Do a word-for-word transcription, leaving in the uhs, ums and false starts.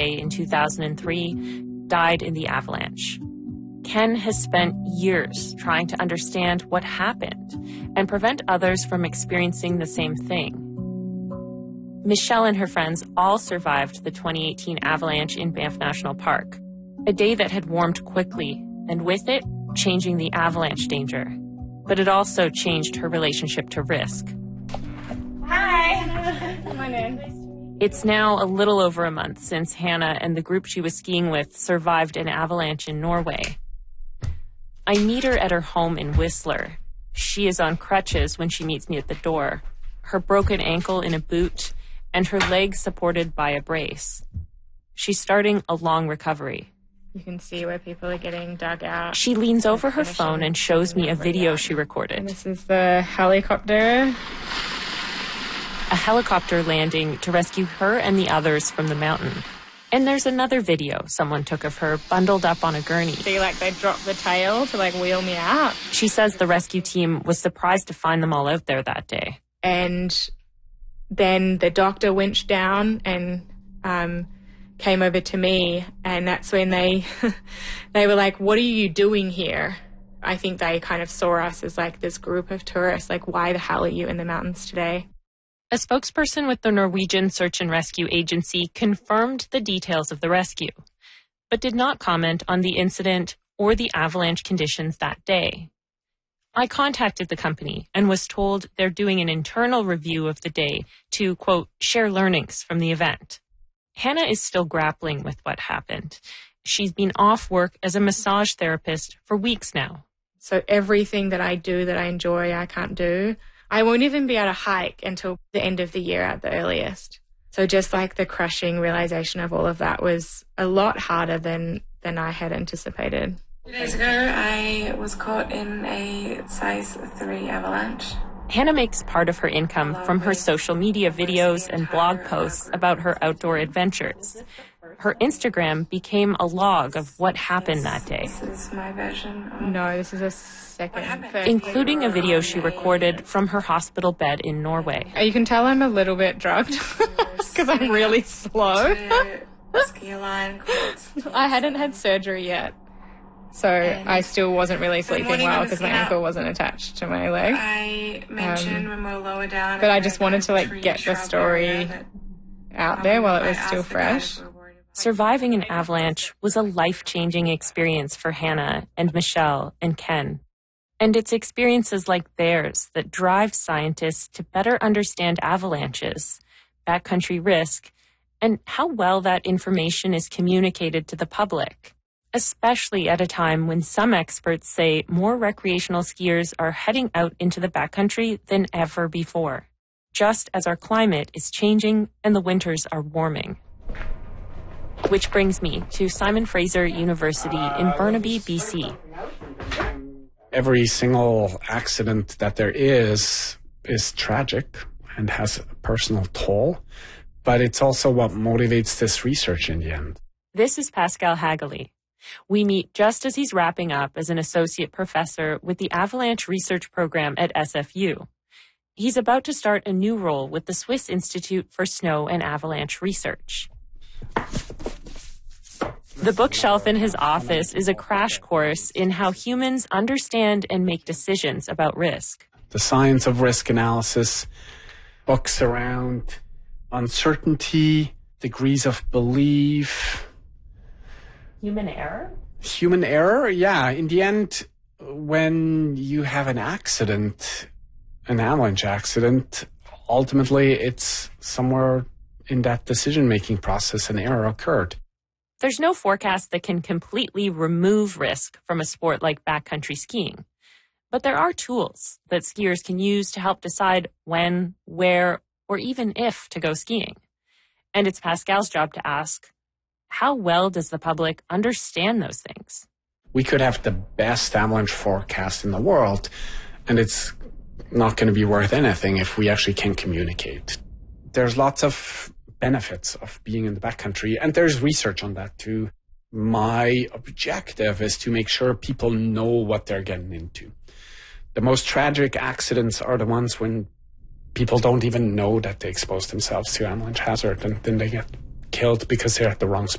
Norway in two thousand three, died in the avalanche. Ken has spent years trying to understand what happened and prevent others from experiencing the same thing. Michelle and her friends all survived the twenty eighteen avalanche in Banff National Park, a day that had warmed quickly, and with it, changing the avalanche danger. But it also changed her relationship to risk. Hi! My name. It's now a little over a month since Hannah and the group she was skiing with survived an avalanche in Norway. I meet her at her home in Whistler. She is on crutches when she meets me at the door, her broken ankle in a boot, and her leg supported by a brace. She's starting a long recovery. You can see where people are getting dug out. She leans over her phone and shows me a video she recorded. And this is the helicopter. A helicopter landing to rescue her and the others from the mountain. And there's another video someone took of her bundled up on a gurney. See, like, they dropped the tail to, like, wheel me out. She says the rescue team was surprised to find them all out there that day. And then the doctor winched down and um, came over to me, and that's when they they were like, what are you doing here? I think they kind of saw us as, like, this group of tourists, like, why the hell are you in the mountains today? A spokesperson with the Norwegian Search and Rescue Agency confirmed the details of the rescue, but did not comment on the incident or the avalanche conditions that day. I contacted the company and was told they're doing an internal review of the day to, quote, share learnings from the event. Hannah is still grappling with what happened. She's been off work as a massage therapist for weeks now. So everything that I do that I enjoy, I can't do. I won't even be able to hike until the end of the year at the earliest. So just like the crushing realization of all of that was a lot harder than, than I had anticipated. Two days ago, I was caught in a size three avalanche. Hannah makes part of her income from her social media videos and blog posts about her outdoor adventures. Her Instagram became a log of what happened that day. This is my version. Of no, this is a second. Including a video she recorded from her hospital bed in Norway. You can tell I'm a little bit drugged because I'm really slow. Ski line called I hadn't had surgery yet, so I still wasn't really sleeping well because my ankle wasn't attached to my leg. I mentioned um, when we were lower down. But I just wanted to like get the story out there while it was still fresh. Surviving an avalanche was a life-changing experience for Hannah and Michelle and Ken. And it's experiences like theirs that drive scientists to better understand avalanches, backcountry risk, and how well that information is communicated to the public, especially at a time when some experts say more recreational skiers are heading out into the backcountry than ever before, just as our climate is changing and the winters are warming. Which brings me to Simon Fraser University in Burnaby, B C. Every single accident that there is is tragic and has a personal toll, but it's also what motivates this research in the end. This is Pascal Hageley. We meet just as he's wrapping up as an associate professor with the Avalanche Research Program at S F U. He's about to start a new role with the Swiss Institute for Snow and Avalanche Research. The bookshelf in his office is a crash course in how humans understand and make decisions about risk. The science of risk analysis, books around uncertainty, degrees of belief. Human error? Human error, yeah. In the end, when you have an accident, an avalanche accident, ultimately it's somewhere in that decision-making process an error occurred. There's no forecast that can completely remove risk from a sport like backcountry skiing. But there are tools that skiers can use to help decide when, where, or even if to go skiing. And it's Pascal's job to ask, how well does the public understand those things? We could have the best avalanche forecast in the world, and it's not going to be worth anything if we actually can't communicate. There's lots of benefits of being in the backcountry, and there's research on that too. My objective is to make sure people know what they're getting into. The most tragic accidents are the ones when people don't even know that they expose themselves to avalanche hazard, and then they get killed because they're at the wrong spot.